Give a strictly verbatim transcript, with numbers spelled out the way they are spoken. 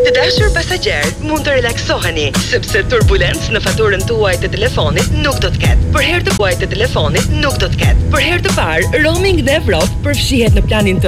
Të dashur pasager, mund të relaksoheni, sepse turbulencë në faturën tuaj të telefonit nuk do të ketë. Për herë të tuaj të telefonit nuk do të ketë. Për herë të parë, roaming në Evropë përfshihet në planin të